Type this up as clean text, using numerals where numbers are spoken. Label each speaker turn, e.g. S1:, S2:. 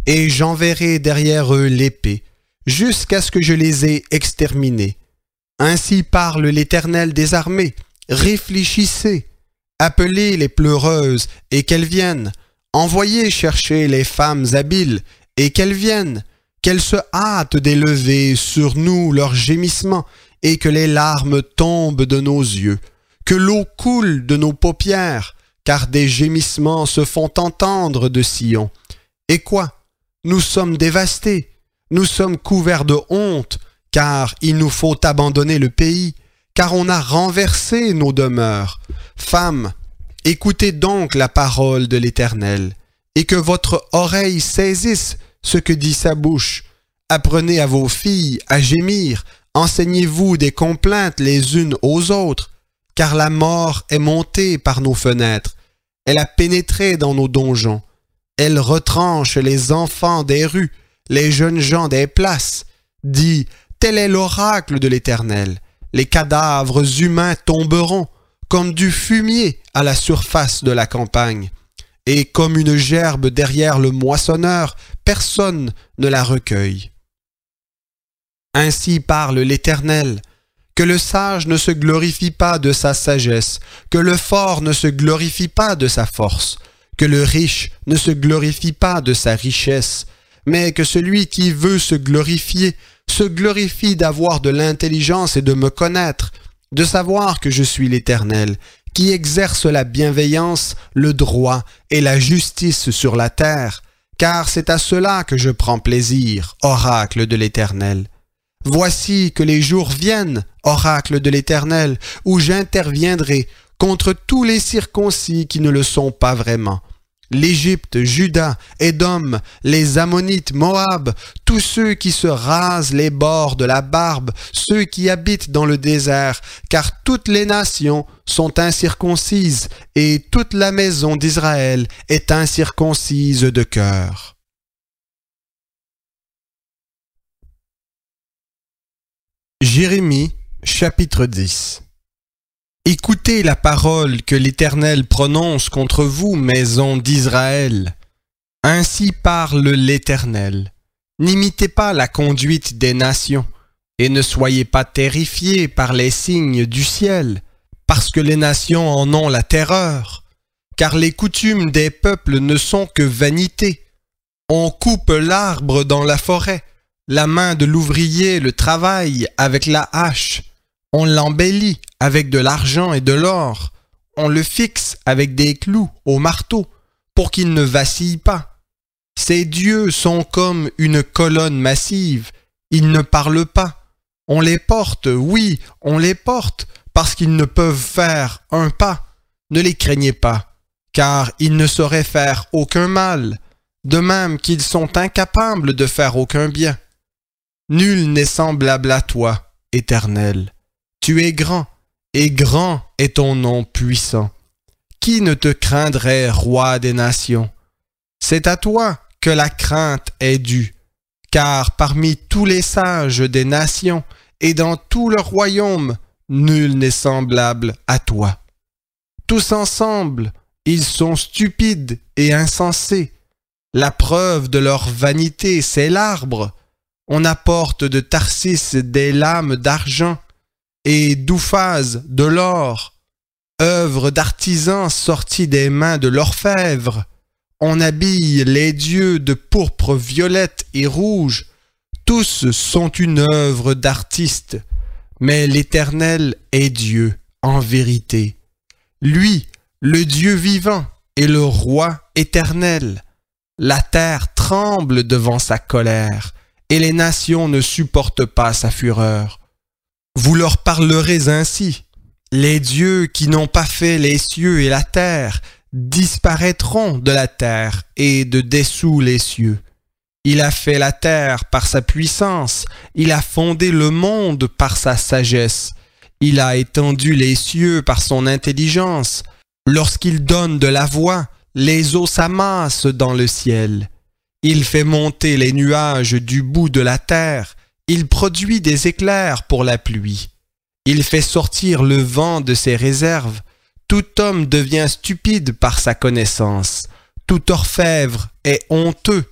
S1: et j'enverrai derrière eux l'épée, jusqu'à ce que je les ai exterminés. Ainsi parle l'Éternel des armées. Réfléchissez, appelez les pleureuses, et qu'elles viennent. Envoyez chercher les femmes habiles, et qu'elles viennent. Qu'elles se hâtent d'élever sur nous leurs gémissements, et que les larmes tombent de nos yeux, que l'eau coule de nos paupières, car des gémissements se font entendre de Sion. Et quoi? Nous sommes dévastés, nous sommes couverts de honte, car il nous faut abandonner le pays, car on a renversé nos demeures. Femmes, écoutez donc la parole de l'Éternel, et que votre oreille saisisse ce que dit sa bouche. Apprenez à vos filles à gémir, enseignez-vous des complaintes les unes aux autres, car la mort est montée par nos fenêtres, elle a pénétré dans nos donjons, elle retranche les enfants des rues, les jeunes gens des places, dit « Tel est l'oracle de l'Éternel, les cadavres humains tomberont, comme du fumier à la surface de la campagne, et comme une gerbe derrière le moissonneur, personne ne la recueille. » Ainsi parle l'Éternel, que le sage ne se glorifie pas de sa sagesse, que le fort ne se glorifie pas de sa force, que le riche ne se glorifie pas de sa richesse, mais que celui qui veut se glorifie d'avoir de l'intelligence et de me connaître, de savoir que je suis l'Éternel, qui exerce la bienveillance, le droit et la justice sur la terre, car c'est à cela que je prends plaisir, oracle de l'Éternel. Voici que les jours viennent, oracle de l'Éternel, où j'interviendrai contre tous les circoncis qui ne le sont pas vraiment. L'Égypte, Juda, Édom, les Ammonites, Moab, tous ceux qui se rasent les bords de la barbe, ceux qui habitent dans le désert, car toutes les nations sont incirconcises et toute la maison d'Israël est incirconcise de cœur. Jérémie, chapitre 10. Écoutez la parole que l'Éternel prononce contre vous, maison d'Israël. Ainsi parle l'Éternel. N'imitez pas la conduite des nations, et ne soyez pas terrifiés par les signes du ciel, parce que les nations en ont la terreur. Car les coutumes des peuples ne sont que vanité. On coupe l'arbre dans la forêt, la main de l'ouvrier le travaille avec la hache. On l'embellit avec de l'argent et de l'or. On le fixe avec des clous au marteau pour qu'il ne vacille pas. Ces dieux sont comme une colonne massive. Ils ne parlent pas. On les porte, oui, on les porte parce qu'ils ne peuvent faire un pas. Ne les craignez pas, car ils ne sauraient faire aucun mal, de même qu'ils sont incapables de faire aucun bien. Nul n'est semblable à toi, Éternel. Tu es grand, et grand est ton nom puissant. Qui ne te craindrait, roi des nations? C'est à toi que la crainte est due, car parmi tous les sages des nations et dans tout le royaume, nul n'est semblable à toi. Tous ensemble, ils sont stupides et insensés. La preuve de leur vanité, c'est l'arbre. On apporte de Tarsis des lames d'argent et d'Ouphaz de l'or, œuvre d'artisans sorties des mains de l'orfèvre. On habille les dieux de pourpre violette et rouge. Tous sont une œuvre d'artiste, mais l'Éternel est Dieu en vérité. Lui, le Dieu vivant, est le roi éternel. La terre tremble devant sa colère, et les nations ne supportent pas sa fureur. Vous leur parlerez ainsi. Les dieux qui n'ont pas fait les cieux et la terre disparaîtront de la terre et de dessous les cieux. Il a fait la terre par sa puissance, il a fondé le monde par sa sagesse, il a étendu les cieux par son intelligence. Lorsqu'il donne de la voix, les eaux s'amassent dans le ciel. Il fait monter les nuages du bout de la terre. Il produit des éclairs pour la pluie. Il fait sortir le vent de ses réserves. Tout homme devient stupide par sa connaissance. Tout orfèvre est honteux